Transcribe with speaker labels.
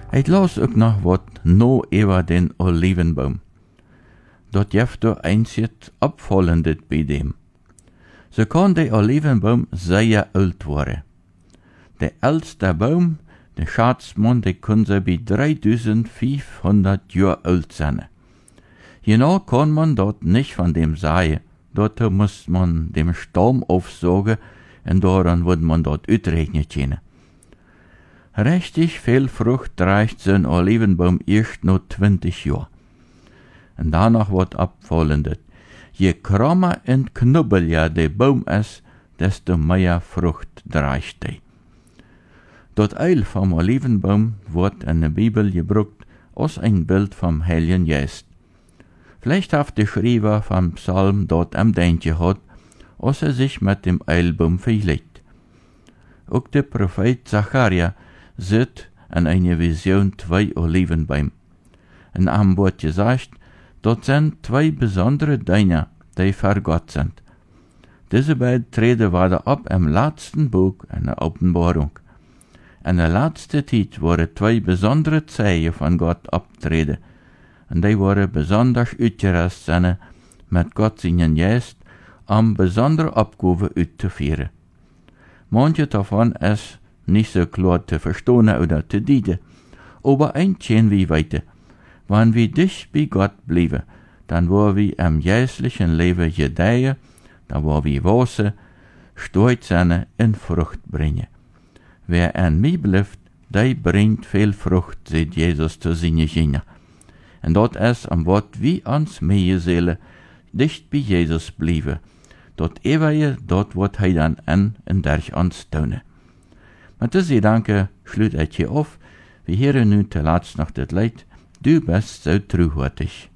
Speaker 1: Ik las ook nog wat no über den Olivenbaum. Dort jeft du einzig abfallendet bei dem. So kann der Olivenbaum sehr alt worden. Der älteste Baum, der Schatzmann, der kann so bei 3500 Jahren alt sein. Genau kann man dort nicht von dem sagen. Dort muss man dem Stamm aufsagen und daran wird man dort utrechnen können. Richtig viel Frucht reicht so ein Olivenbaum erst noch 20 Jahre. Und danach wird abfallendet. Je krammer und knubbeliger der Baum ist, desto mehr Frucht reicht er. Das Eil vom Olivenbaum wird in der Bibel gebraucht als ein Bild vom Heiligen Geist. Vielleicht hat der Schreiber vom Psalm dort am Denken gehabt, als sich mit dem Eilbaum vergleicht. Auch der Prophet Zacharia sieht in einer Vision 2 Olivenbäume. In einem wird gesagt, dort sind 2 besondere Dinge, die für Gott sind. Diese beiden treten weiter ab im letzten Buch in der Offenbarung. In der letzten Zeit waren 2 besondere Zeichen von Gott abtreten. Und die waren besonders uitgerust zijn mit Gott seinen Geist, besondere Abgaben auszuführen. Manche davon ist nicht so klar zu verstehen oder zu dienen, aber ein können wir weiter. Wenn wir dicht bei Gott bleiben, dann wollen wir im geistlichen Leben gedeihen, dann wollen wir wachsen, stolz sein und Frucht bringen. Wer an mir bleibt, der bringt viel Frucht, sagt Jesus zu seinen Jüngern. Und dort ist am Wort wie ans Meerseele dicht bei Jesus bleiben. Dort ewige, dort wird er dann an und durch uns tun. Mit diesem Gedanke schließt ich hier auf. Wir hören nun zuletzt noch das Lied, du bist so treuhärtig.